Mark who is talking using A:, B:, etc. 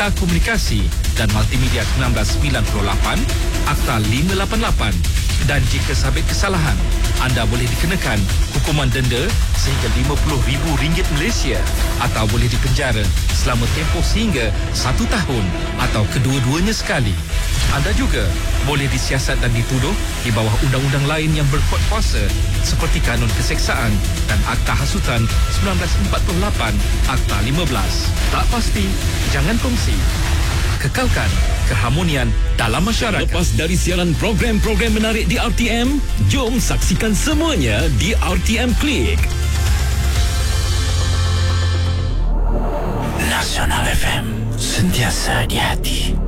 A: Akta Komunikasi dan Multimedia 1998, Akta 588, dan jika sabit kesalahan, anda boleh dikenakan hukuman denda sehingga RM50,000 Malaysia atau boleh dipenjara selama tempoh sehingga 1 tahun atau kedua-duanya sekali. Anda juga boleh disiasat dan dituduh di bawah undang-undang lain yang berkuat kuasa seperti Kanun Keseksaan dan Akta Hasutan 1948, Akta 15. Tak pasti, jangan kongsi. Kekalkan keharmonian dalam masyarakat.
B: Lepas dari siaran program-program menarik di RTM, jom saksikan semuanya di RTM Klik.
C: Nasional FM, sentiasa di hati.